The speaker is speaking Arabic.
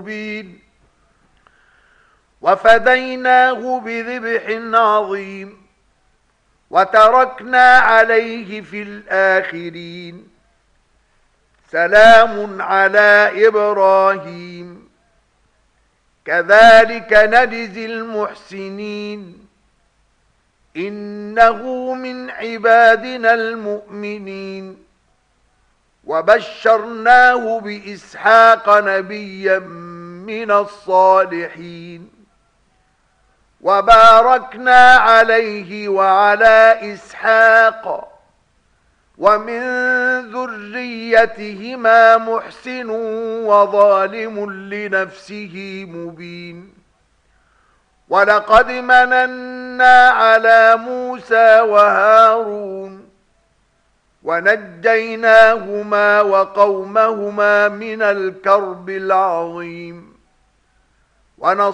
وفديناه بذبح عظيم وتركنا عليه في الآخرين سلام على إبراهيم كذلك نجزي المحسنين إنه من عبادنا المؤمنين وبشرناه بإسحاق نبيا من الصالحين وباركنا عليه وعلى إسحاق ومن ذريتهما محسن وظالم لنفسه مبين ولقد مننا على موسى وهارون ونجيناهما وقومهما من الكرب العظيم